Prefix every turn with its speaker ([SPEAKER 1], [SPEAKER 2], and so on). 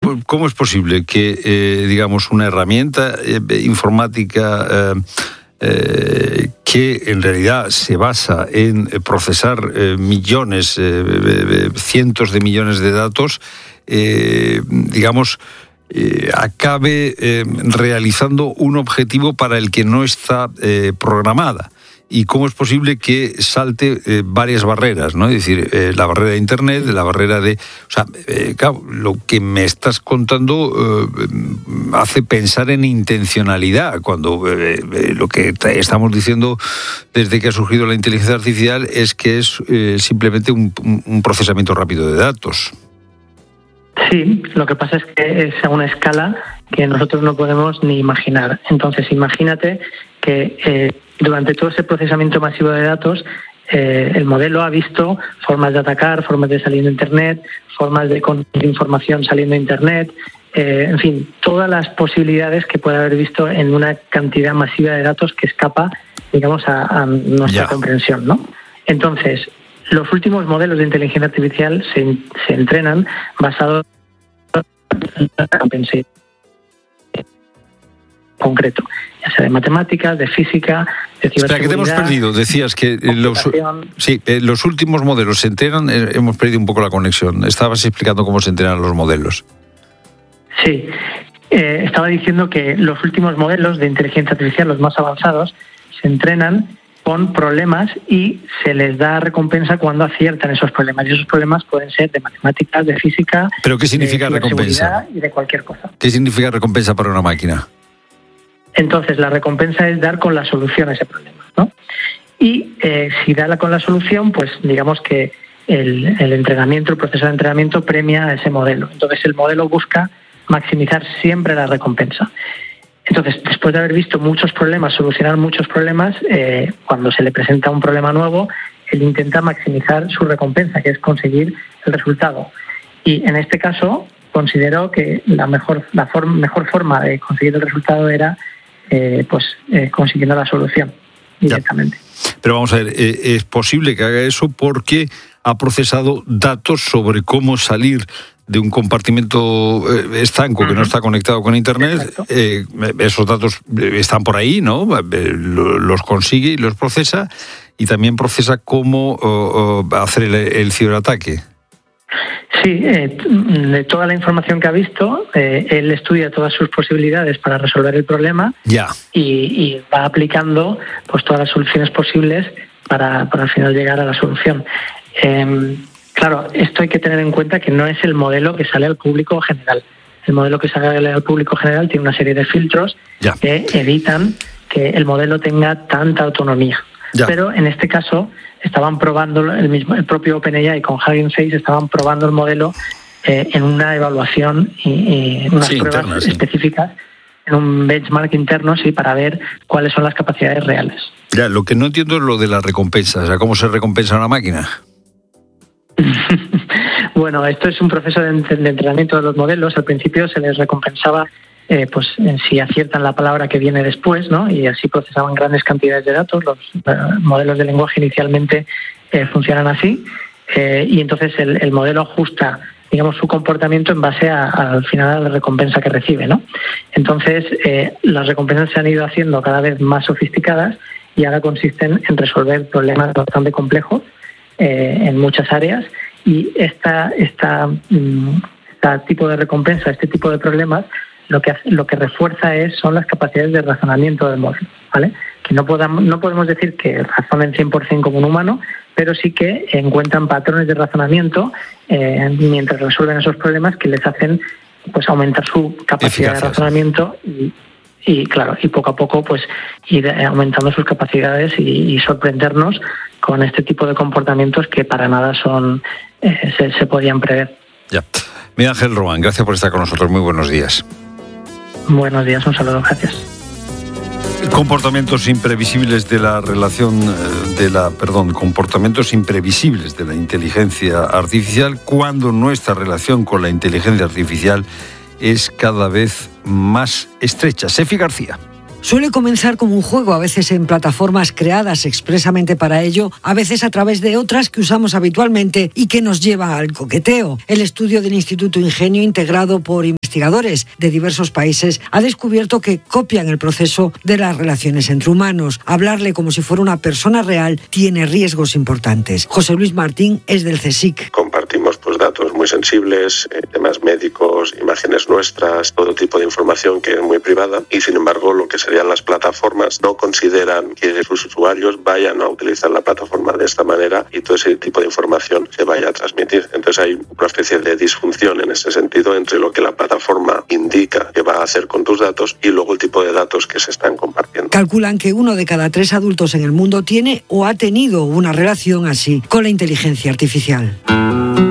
[SPEAKER 1] ¿cómo es posible que, digamos, una herramienta informática que en realidad se basa en procesar millones, cientos de millones de datos, acabe realizando un objetivo para el que no está programada? ¿Y cómo es posible que salte varias barreras, ¿no? Es decir, la barrera de Internet, la barrera de... O sea, claro, lo que me estás contando hace pensar en intencionalidad, cuando lo que estamos diciendo desde que ha surgido la inteligencia artificial es que es simplemente un procesamiento rápido de datos.
[SPEAKER 2] Sí, lo que pasa es que es a una escala que nosotros no podemos ni imaginar. Entonces, imagínate que durante todo ese procesamiento masivo de datos, el modelo ha visto formas de atacar, formas de salir de Internet, formas de conseguir información saliendo de Internet, en fin, todas las posibilidades que puede haber visto en una cantidad masiva de datos que escapa, digamos, a nuestra comprensión, ¿no? Entonces, los últimos modelos de inteligencia artificial se entrenan basados en la recompensa concreto, ya sea de matemáticas, de física, de ciberseguridad.
[SPEAKER 1] Espera, que te hemos perdido. Decías que los últimos modelos se entrenan. Hemos perdido un poco la conexión. Estabas explicando cómo se entrenan los modelos.
[SPEAKER 2] Sí, estaba diciendo que los últimos modelos de inteligencia artificial, los más avanzados, se entrenan con problemas y se les da recompensa cuando aciertan esos problemas. Y esos problemas pueden ser de matemáticas, de física...
[SPEAKER 1] ¿Pero qué significa recompensa?
[SPEAKER 2] Y de cualquier cosa.
[SPEAKER 1] ¿Qué significa recompensa para una máquina?
[SPEAKER 2] Entonces, la recompensa es dar con la solución a ese problema, ¿no? Y si da con la solución, pues digamos que el entrenamiento, el proceso de entrenamiento premia a ese modelo. Entonces, el modelo busca maximizar siempre la recompensa. Entonces, después de haber visto muchos problemas, solucionar muchos problemas, cuando se le presenta un problema nuevo, él intenta maximizar su recompensa, que es conseguir el resultado. Y en este caso, considero que la mejor forma de conseguir el resultado era consiguiendo la solución directamente.
[SPEAKER 1] Ya. Pero vamos a ver, es posible que haga eso porque ha procesado datos sobre cómo salir de un compartimento estanco que no está conectado con Internet. Esos datos están por ahí, ¿no? Los consigue y los procesa, y también procesa cómo hacer el ciberataque.
[SPEAKER 2] Sí, de toda la información que ha visto, él estudia todas sus posibilidades para resolver el problema y va aplicando pues todas las soluciones posibles para al final llegar a la solución. Claro, esto hay que tener en cuenta que no es el modelo que sale al público general. El modelo que sale al público general tiene una serie de filtros que evitan que el modelo tenga tanta autonomía. Pero en este caso estaban probando el propio OpenAI con Hugging Face, estaban probando el modelo en una evaluación y unas pruebas específicas, en un benchmark interno, para ver cuáles son las capacidades reales.
[SPEAKER 1] Ya, lo que no entiendo es lo de las recompensas. O sea, ¿cómo se recompensa a una máquina?
[SPEAKER 2] Bueno, esto es un proceso de entrenamiento de los modelos. Al principio se les recompensaba si aciertan la palabra que viene después, ¿no? Y así procesaban grandes cantidades de datos. Los modelos de lenguaje inicialmente funcionan así, y entonces el modelo ajusta, digamos, su comportamiento en base al final a la recompensa que recibe, ¿no? Entonces, las recompensas se han ido haciendo cada vez más sofisticadas y ahora consisten en resolver problemas bastante complejos en muchas áreas, y este tipo de recompensa, este tipo de problemas, lo que refuerza son las capacidades de razonamiento del modelo, ¿vale? Que no podemos decir que razonen 100% como un humano, pero sí que encuentran patrones de razonamiento mientras resuelven esos problemas que les hacen pues aumentar su capacidad de razonamiento y poco a poco pues ir aumentando sus capacidades y sorprendernos con este tipo de comportamientos que para nada se podían prever.
[SPEAKER 1] Ya. Miguel Ángel Román, gracias por estar con nosotros. Muy buenos días.
[SPEAKER 2] Buenos días, un saludo, gracias.
[SPEAKER 1] Comportamientos imprevisibles de la comportamientos imprevisibles de la inteligencia artificial, cuando nuestra relación con la inteligencia artificial es cada vez más estrecha. Sefi García.
[SPEAKER 3] Suele comenzar como un juego, a veces en plataformas creadas expresamente para ello, a veces a través de otras que usamos habitualmente y que nos llevan al coqueteo. El estudio del Instituto Ingenio, integrado por investigadores de diversos países ha descubierto que copian el proceso de las relaciones entre humanos. Hablarle como si fuera una persona real tiene riesgos importantes. José Luis Martín es del CSIC.
[SPEAKER 4] Compartimos datos muy sensibles, temas médicos, imágenes nuestras, todo tipo de información que es muy privada, y sin embargo lo que serían las plataformas no consideran que sus usuarios vayan a utilizar la plataforma de esta manera y todo ese tipo de información se vaya a transmitir. Entonces hay una especie de disfunción en ese sentido entre lo que la plataforma indica que va a hacer con tus datos y luego el tipo de datos que se están compartiendo.
[SPEAKER 3] Calculan que 1 de cada 3 adultos en el mundo tiene o ha tenido una relación así con la inteligencia artificial.